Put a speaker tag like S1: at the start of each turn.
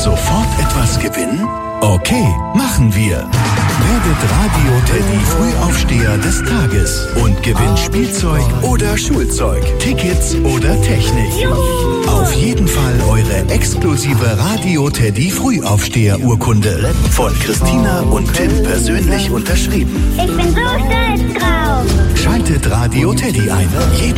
S1: Sofort etwas gewinnen? Okay, machen wir. Werdet Radio Teddy Frühaufsteher des Tages und gewinnt Spielzeug oder Schulzeug, Tickets oder Technik. Auf jeden Fall eure exklusive Radio Teddy Frühaufsteher-Urkunde. Von Christina und Tim persönlich unterschrieben.
S2: Ich bin so stolz drauf.
S1: Schaltet Radio Teddy ein.